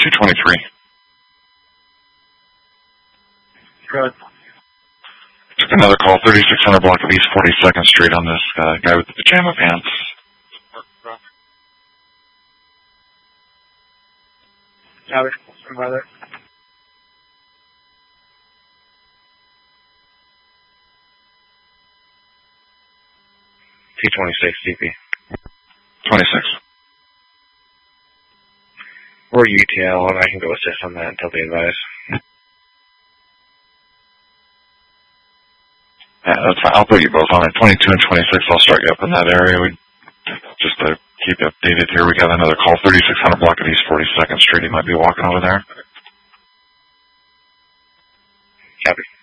223. Good. Took another call, 3600 block of East 42nd Street on this guy with the pajama pants. Copy. Weather. T26 CP. 26. Or UTL, and I can go assist on that until they advise. Yeah, that's fine. I'll put you both on it. 22 and 26, I'll start you up in that area. Just to keep you updated here, we got another call, 3600 block of East 42nd Street. He might be walking over there. Copy.